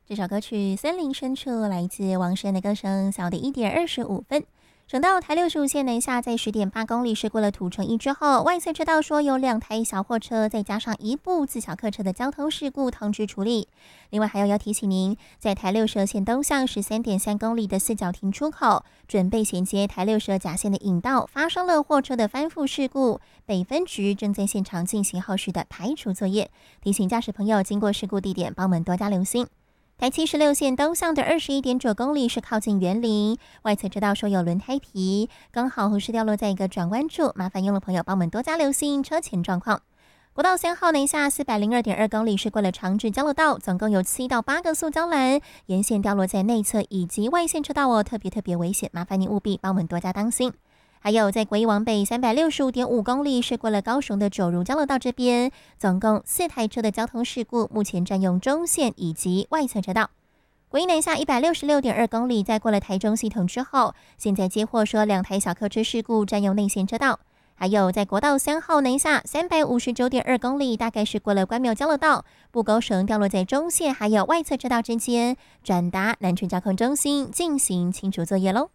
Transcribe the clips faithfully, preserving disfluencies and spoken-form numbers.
这首歌曲《森林深处》来自王声的歌声，小的一点二十五分。省道台六十五线南下，在十点八公里驶过了土城一之后，外侧车道说有两台小货车，再加上一部自小客车的交通事故通知处理。另外还有要提醒您，在台六十二线东向十三点三公里的四角亭出口，准备衔接台六十二甲线的引道，发生了货车的翻覆事故，北分局正在现场进行后续的排除作业，提醒驾驶朋友经过事故地点，帮我们多加留心。台七十六线东向的二十一点九公里是靠近园林，外侧车道说有轮胎皮，刚好是掉落在一个转弯处，麻烦用路朋友帮我们多加留心车前状况。国道三号南下四百零二点二公里是过了长治交流道，总共有七到八个塑胶栏，沿线掉落在内侧以及外线车道哦，特别特别危险，麻烦您务必帮我们多加当心。还有在国一往北三百六十五点五公里是过了高雄的九如交流道这边，总共四台车的交通事故，目前占用中线以及外侧车道。国一南下一百六十六点二公里，在过了台中系统之后，现在接获说两台小客车事故占用内线车道。还有在国道三号南下三百五十九点二公里，大概是过了关庙交流道，布沟绳掉落在中线还有外侧车道之间，转达南村交控中心进行清除作业喽。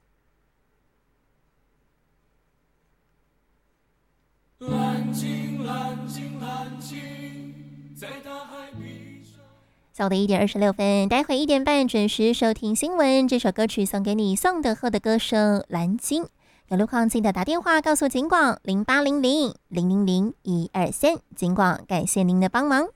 蓝鲸蓝鲸蓝鲸在大海闭上。小的一点二十六分，待会一点半准时收听新闻。这首歌曲送给你，宋德赫的歌声《蓝鲸》。有路况记得打电话告诉警广零八零零零零零一二三，警广感谢您的帮忙。